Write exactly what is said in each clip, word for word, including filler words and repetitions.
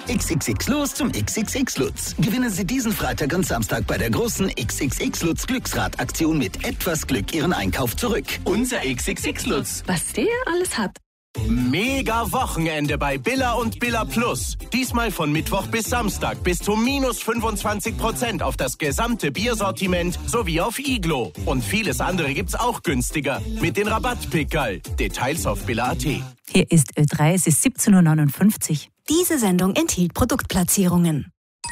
X X X los zum X X X Lutz. Gewinnen Sie diesen Freitag und Samstag bei der großen X X X Lutz Glücksrad-Aktion mit etwas Glück Ihren Einkauf zurück. Unser X X X Lutz. Was der alles hat. Mega Wochenende bei Billa und Billa Plus. Diesmal von Mittwoch bis Samstag bis zu minus fünfundzwanzig Prozent auf das gesamte Biersortiment sowie auf Iglo. Und vieles andere gibt's auch günstiger mit den Rabattpickerl. Details auf billa punkt at. Hier ist Ö drei, es ist siebzehn Uhr neunundfünfzig. Diese Sendung enthielt Produktplatzierungen.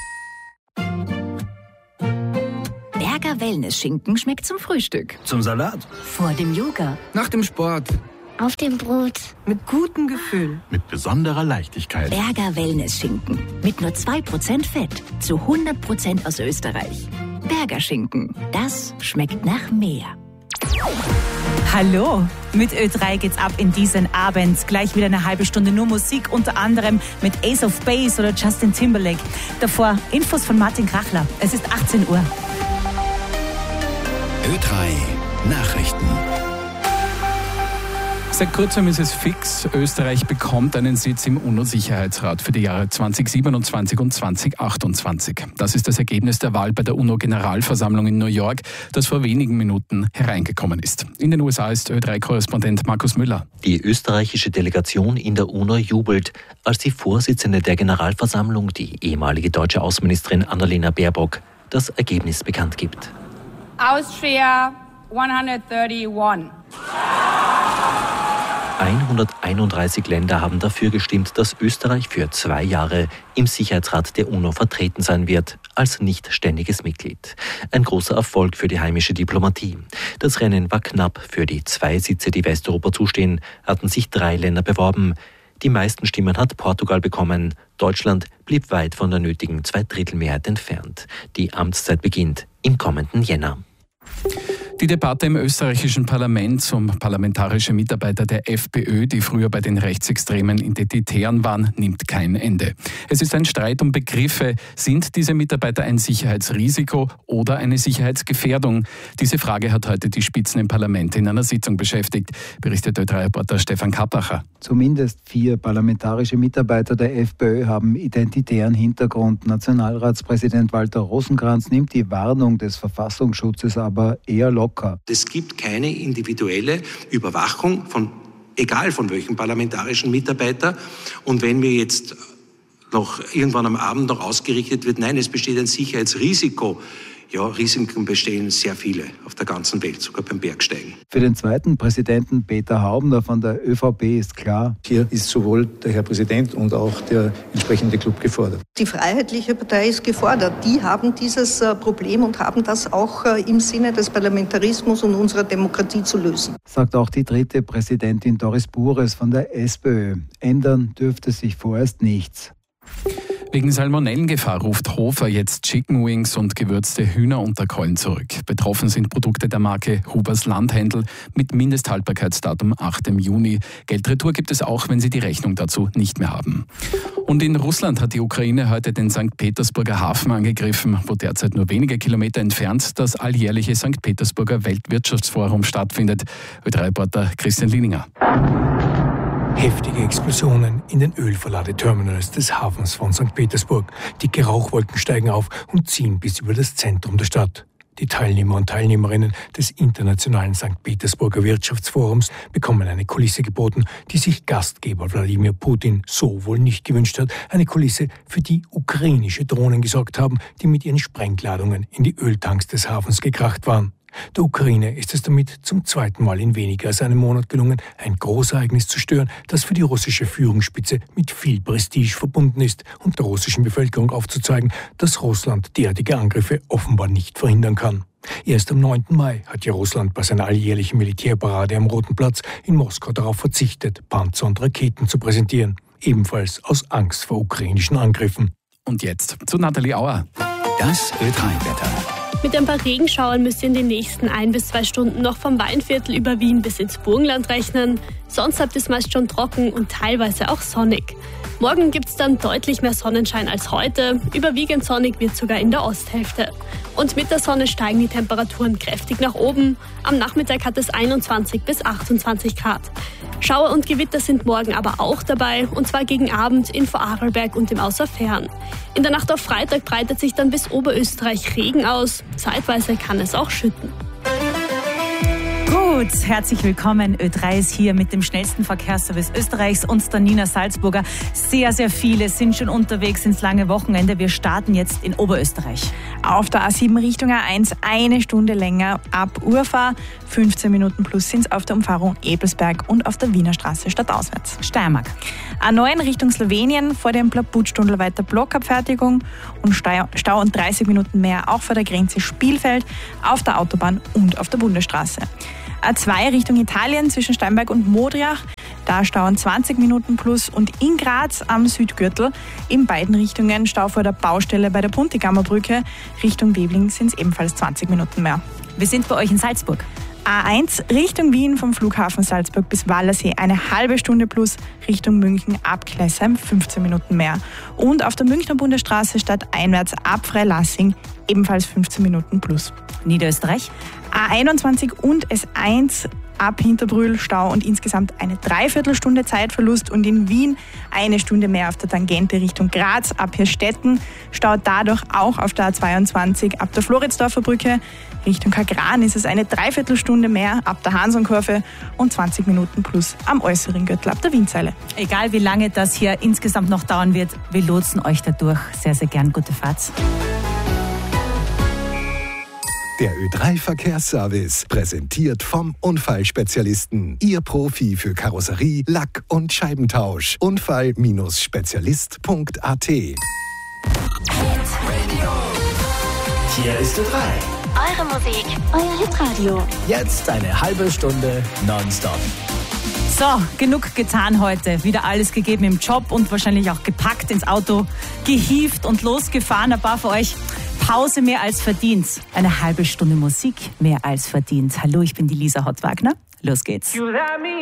Berger Wellness-Schinken schmeckt zum Frühstück. Zum Salat. Vor dem Yoga. Nach dem Sport. Auf dem Brot. Mit gutem Gefühl. Mit besonderer Leichtigkeit. Berger Wellness-Schinken. Mit nur zwei Prozent Fett. Zu hundert Prozent aus Österreich. Berger Schinken. Das schmeckt nach mehr. Hallo, mit Ö drei geht's ab in diesen Abend. Gleich wieder eine halbe Stunde nur Musik, unter anderem mit Ace of Base oder Justin Timberlake. Davor Infos von Martin Krachler. Es ist achtzehn Uhr. Ö drei Nachrichten. Seit kurzem ist es fix, Österreich bekommt einen Sitz im UNO-Sicherheitsrat für die Jahre zweitausendsiebenundzwanzig und zweitausendachtundzwanzig. Das ist das Ergebnis der Wahl bei der UNO-Generalversammlung in New York, das vor wenigen Minuten hereingekommen ist. In den U S A ist Ö drei Korrespondent Markus Müller. Die österreichische Delegation in der UNO jubelt, als die Vorsitzende der Generalversammlung, die ehemalige deutsche Außenministerin Annalena Baerbock, das Ergebnis bekannt gibt. Austria hunderteinunddreißig. hunderteinunddreißig Länder haben dafür gestimmt, dass Österreich für zwei Jahre im Sicherheitsrat der UNO vertreten sein wird, als nicht ständiges Mitglied. Ein großer Erfolg für die heimische Diplomatie. Das Rennen war knapp. Für die zwei Sitze, die Westeuropa zustehen, hatten sich drei Länder beworben. Die meisten Stimmen hat Portugal bekommen. Deutschland blieb weit von der nötigen Zweidrittelmehrheit entfernt. Die Amtszeit beginnt im kommenden Jänner. Die Debatte im österreichischen Parlament um parlamentarische Mitarbeiter der FPÖ, die früher bei den rechtsextremen Identitären waren, nimmt kein Ende. Es ist ein Streit um Begriffe. Sind diese Mitarbeiter ein Sicherheitsrisiko oder eine Sicherheitsgefährdung? Diese Frage hat heute die Spitzen im Parlament in einer Sitzung beschäftigt, berichtet Ö drei Reporter Stefan Kappacher. Zumindest vier parlamentarische Mitarbeiter der FPÖ haben identitären Hintergrund. Nationalratspräsident Walter Rosenkranz nimmt die Warnung des Verfassungsschutzes aber eher locker. Es gibt keine individuelle Überwachung von, egal von welchem parlamentarischen Mitarbeiter. Und wenn mir jetzt noch irgendwann am Abend noch ausgerichtet wird, nein, es besteht ein Sicherheitsrisiko. Ja, Risiken bestehen sehr viele auf der ganzen Welt, sogar beim Bergsteigen. Für den zweiten Präsidenten Peter Haubner von der ÖVP ist klar: Hier ist sowohl der Herr Präsident und auch der entsprechende Club gefordert. Die Freiheitliche Partei ist gefordert. Die haben dieses Problem und haben das auch im Sinne des Parlamentarismus und unserer Demokratie zu lösen. Sagt auch die dritte Präsidentin Doris Bures von der SPÖ. Ändern dürfte sich vorerst nichts. Wegen Salmonellengefahr ruft Hofer jetzt Chicken Wings und gewürzte Hühnerunterkeulen zurück. Betroffen sind Produkte der Marke Hubers Landhändel mit Mindesthaltbarkeitsdatum achtem Juni. Geldretour gibt es auch, wenn Sie die Rechnung dazu nicht mehr haben. Und in Russland hat die Ukraine heute den Sankt Petersburger Hafen angegriffen, wo derzeit nur wenige Kilometer entfernt das alljährliche Sankt Petersburger Weltwirtschaftsforum stattfindet. Ö drei Reporter Christian Lininger. Heftige Explosionen in den Ölverladeterminals des Hafens von Sankt Petersburg. Dicke Rauchwolken steigen auf und ziehen bis über das Zentrum der Stadt. Die Teilnehmer und Teilnehmerinnen des internationalen Sankt Petersburger Wirtschaftsforums bekommen eine Kulisse geboten, die sich Gastgeber Wladimir Putin so wohl nicht gewünscht hat. Eine Kulisse, für die ukrainische Drohnen gesorgt haben, die mit ihren Sprengladungen in die Öltanks des Hafens gekracht waren. Der Ukraine ist es damit zum zweiten Mal in weniger als einem Monat gelungen, ein Großereignis zu stören, das für die russische Führungsspitze mit viel Prestige verbunden ist und der russischen Bevölkerung aufzuzeigen, dass Russland derartige Angriffe offenbar nicht verhindern kann. Erst am neunten Mai hat ja Russland bei seiner alljährlichen Militärparade am Roten Platz in Moskau darauf verzichtet, Panzer und Raketen zu präsentieren, ebenfalls aus Angst vor ukrainischen Angriffen. Und jetzt zu Nathalie Auer. Das Ö drei Wetter. Mit ein paar Regenschauern müsst ihr in den nächsten ein bis zwei Stunden noch vom Weinviertel über Wien bis ins Burgenland rechnen. Sonst habt ihr es meist schon trocken und teilweise auch sonnig. Morgen gibt es dann deutlich mehr Sonnenschein als heute. Überwiegend sonnig wird sogar in der Osthälfte. Und mit der Sonne steigen die Temperaturen kräftig nach oben. Am Nachmittag hat es einundzwanzig bis achtundzwanzig Grad. Schauer und Gewitter sind morgen aber auch dabei, und zwar gegen Abend in Vorarlberg und im Außerfern. In der Nacht auf Freitag breitet sich dann bis Oberösterreich Regen aus. Zeitweise kann es auch schütten. Gut, herzlich willkommen. Ö drei ist hier mit dem schnellsten Verkehrsservice Österreichs und der Nina Salzburger. Sehr, sehr viele sind schon unterwegs ins lange Wochenende. Wir starten jetzt in Oberösterreich. Auf der A sieben Richtung A eins eine Stunde länger ab Urfahr. fünfzehn Minuten plus sind es auf der Umfahrung Ebelsberg und auf der Wiener Straße stadtauswärts. Steiermark. A neun Richtung Slowenien vor dem Plaputstundl weiter Blockabfertigung und Stau und dreißig Minuten mehr auch vor der Grenze Spielfeld auf der Autobahn und auf der Bundesstraße. A zwei Richtung Italien zwischen Steinberg und Modriach. Da stauen zwanzig Minuten plus, und in Graz am Südgürtel in beiden Richtungen Stau vor der Baustelle bei der Puntigammerbrücke. Richtung Webling sind es ebenfalls zwanzig Minuten mehr. Wir sind bei euch in Salzburg. A eins Richtung Wien vom Flughafen Salzburg bis Wallersee eine halbe Stunde plus, Richtung München ab Klessheim fünfzehn Minuten mehr. Und auf der Münchner Bundesstraße stadteinwärts ab Freilassing ebenfalls fünfzehn Minuten plus. Niederösterreich. A einundzwanzig und S eins ab Hinterbrühl Stau und insgesamt eine Dreiviertelstunde Zeitverlust, und in Wien eine Stunde mehr auf der Tangente Richtung Graz ab Hirstetten. Staut dadurch auch auf der A zweiundzwanzig ab der Floridsdorfer Brücke. Richtung Kagran ist es eine Dreiviertelstunde mehr ab der Hansonkurve und zwanzig Minuten plus am äußeren Gürtel ab der Wienzeile. Egal wie lange das hier insgesamt noch dauern wird, wir lotsen euch dadurch. Sehr, sehr gern. Gute Fahrt. Der Ö drei Verkehrsservice, präsentiert vom Unfallspezialisten. Ihr Profi für Karosserie, Lack- und Scheibentausch. Unfall Spezialist Punkt a t. Hier ist Ö drei. Eure Musik, euer Hitradio. Jetzt eine halbe Stunde nonstop. So, genug getan heute. Wieder alles gegeben im Job und wahrscheinlich auch gepackt ins Auto, gehievt und losgefahren. Ein paar für euch. Pause mehr als verdient. Eine halbe Stunde Musik mehr als verdient. Hallo, ich bin die Lisa Hottwagner. Los geht's.